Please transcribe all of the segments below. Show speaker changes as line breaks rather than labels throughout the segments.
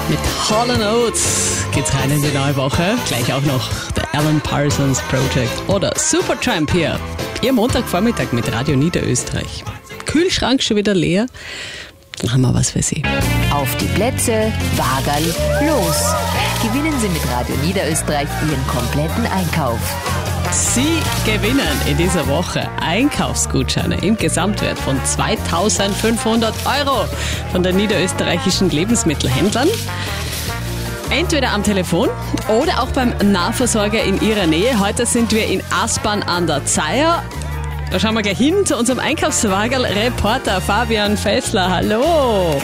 Mit Hall & Oates geht's rein in die neue Woche. Gleich auch noch der Alan Parsons Project oder Supertramp hier. Ihr Montagvormittag mit Radio Niederösterreich. Kühlschrank schon wieder leer. Dann haben wir was für Sie.
Auf die Plätze, Wagerl, los! Gewinnen Sie mit Radio Niederösterreich Ihren kompletten Einkauf.
Sie gewinnen in dieser Woche Einkaufsgutscheine im Gesamtwert von 2.500 € von den niederösterreichischen Lebensmittelhändlern. Entweder am Telefon oder auch beim Nahversorger in Ihrer Nähe. Heute sind wir in Aspern an der Zeier. Da schauen wir gleich hin zu unserem Einkaufswagerl-Reporter Fabian Fessler. Hallo!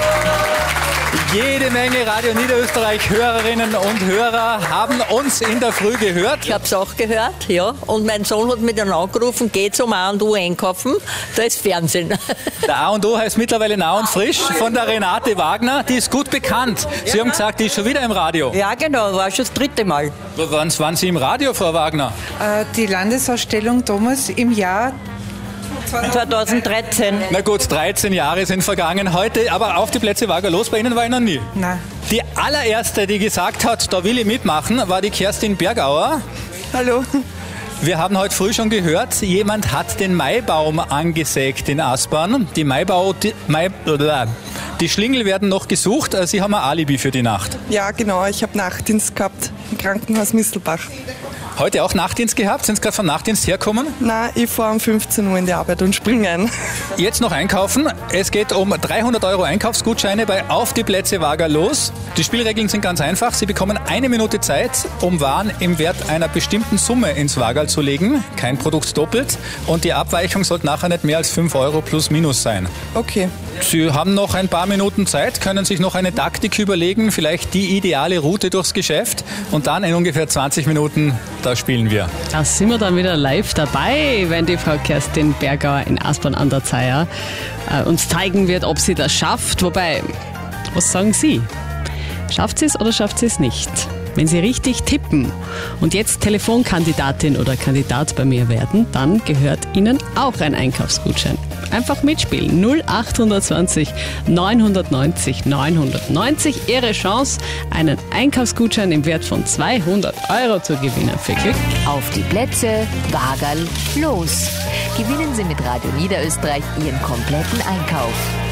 Jede Menge Radio Niederösterreich Hörerinnen und Hörer haben uns in der Früh gehört.
Ich habe es auch gehört, ja. Und mein Sohn hat mich dann angerufen, geh zum A&O einkaufen, da ist Fernsehen.
Der A&O heißt mittlerweile Nah und Frisch von der Renate Wagner. Die ist gut bekannt. Sie haben gesagt, die ist schon wieder im Radio.
Ja genau, war schon das 3. Mal.
Wann waren Sie im Radio, Frau Wagner?
Die Landesausstellung damals im Jahr
2013.
Na gut, 13 Jahre sind vergangen heute, aber auf die Plätze Wagerl los, bei Ihnen war ich noch nie.
Nein.
Die allererste, die gesagt hat, da will ich mitmachen, war die Kerstin Bergauer.
Hallo.
Wir haben heute früh schon gehört, jemand hat den Maibaum angesägt in Aspern. Die Schlingel werden noch gesucht. Sie haben ein Alibi für die Nacht.
Ja, genau. Ich habe Nachtdienst gehabt im Krankenhaus Mistelbach.
Heute auch Nachtdienst gehabt? Sind Sie gerade vom Nachtdienst herkommen?
Nein, ich fahre um 15 Uhr in die Arbeit und springe ein.
Jetzt noch einkaufen. Es geht um 300 € Einkaufsgutscheine bei Auf die Plätze Wagerl los. Die Spielregeln sind ganz einfach. Sie bekommen 1 Minute Zeit, um Waren im Wert einer bestimmten Summe ins Wagerl zu legen. Kein Produkt doppelt. Und die Abweichung sollte nachher nicht mehr als 5 € plus minus sein.
Okay.
Sie haben noch ein paar Minuten Zeit, können sich noch eine Taktik überlegen, vielleicht die ideale Route durchs Geschäft. Und dann in ungefähr 20 Minuten, da spielen wir.
Da sind wir dann wieder live dabei, wenn die Frau Kerstin Bergauer in Aspern an der Zeier uns zeigen wird, ob sie das schafft. Wobei, was sagen Sie? Schafft sie es oder schafft sie es nicht? Wenn Sie richtig tippen und jetzt Telefonkandidatin oder Kandidat bei mir werden, dann gehört Ihnen auch ein Einkaufsgutschein. Einfach mitspielen. 0820 990 990. Ihre Chance, einen Einkaufsgutschein im Wert von 200 € zu gewinnen. Viel Glück.
Auf die Plätze, Wagerl, los! Gewinnen Sie mit Radio Niederösterreich Ihren kompletten Einkauf.